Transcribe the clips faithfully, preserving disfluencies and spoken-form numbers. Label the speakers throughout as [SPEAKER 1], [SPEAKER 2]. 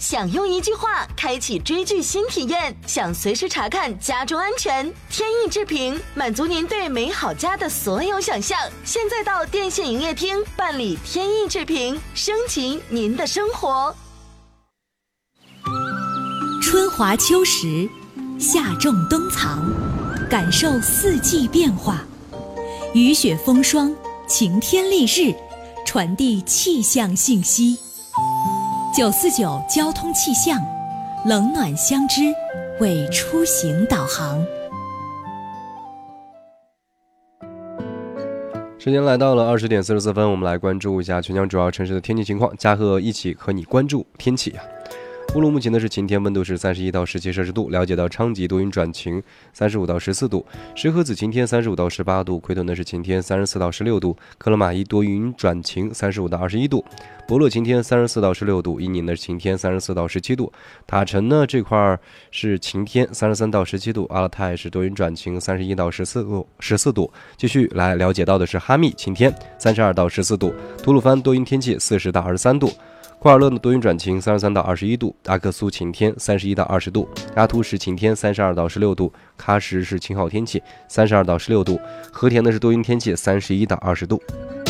[SPEAKER 1] 想用一句话开启追剧新体验，想随时查看家中安全，天意之平满足您对美好家的所有想象。现在到电信营业厅办理天意之平，升级您的生活。
[SPEAKER 2] 春华秋实，夏种冬藏，感受四季变化。雨雪风霜，晴天丽日，传递气象信息。九四九交通气象，冷暖相知，为出行导航。
[SPEAKER 3] 时间来到了二十点四十四分，我们来关注一下全疆主要城市的天气情况。嘉禾一起和你关注天气啊。乌鲁木齐呢是晴天，温度是三十一到十七摄氏度。了解到昌吉多云转晴，三十五到十四度。石河子晴天，三十五到十八度。奎屯呢是晴天，三十四到十六度。克勒玛依多云转晴，三十五到二十一度。博洛晴天，三十四到十六度。伊宁呢是晴天，三十四到十七度。塔城呢这块是晴天，三十三到十七度。阿勒泰是多云转晴，三十一到十四度。十四度。继续来了解到的是哈密晴天，三十二到十四度。吐鲁番多云天气，四十到二十三度。库尔勒呢多云转晴，三十三到二十一度。阿克苏晴天，三十一到二十度。阿图什晴天，三十二到十六度。喀什是晴好天气，三十二到十六度。和田呢是多云天气，三十一到二十度。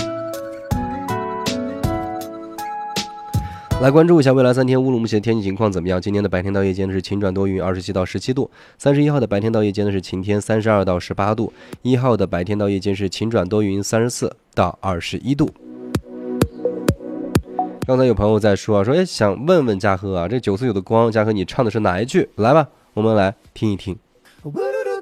[SPEAKER 3] 来关注一下未来三天乌鲁木齐的天气情况怎么样？今天的白天到夜间呢是晴转多云，二十七到十七度。三十一号的白天到夜间呢是晴天，三十二到十八度。一号的白天到夜间是晴转多云，三十四到二十一度。刚才有朋友在说啊，说哎，想问问嘉禾啊，这九四九的光，嘉禾你唱的是哪一句？来吧，我们来听一听。